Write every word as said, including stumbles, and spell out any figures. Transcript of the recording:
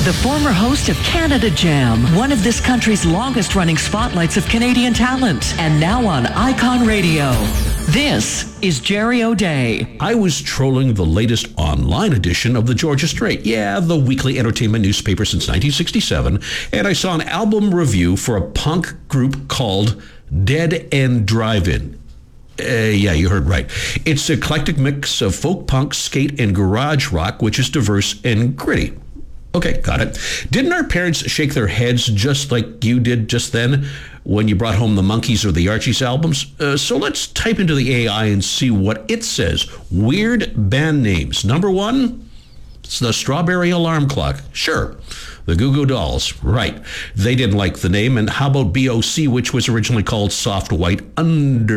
the former host of Canada Jam, one of this country's longest-running spotlights of Canadian talent, and now on Icon Radio. This is Jerry O'Day. I was trolling the latest online edition of the Georgia Straight, yeah, the weekly entertainment newspaper since nineteen sixty-seven, and I saw an album review for a punk group called Dead End Drive-In. Uh, yeah, you heard right. It's an eclectic mix of folk punk, skate, and garage rock, which is diverse and gritty. Okay, got it. Didn't our parents shake their heads just like you did just then when you brought home the Monkees or the Archies albums? Uh, so let's type into the A I and see what it says. Weird band names. Number one, it's the Strawberry Alarm Clock. Sure. The Goo Goo Dolls. Right. They didn't like the name. And how about B O C, which was originally called Soft White Under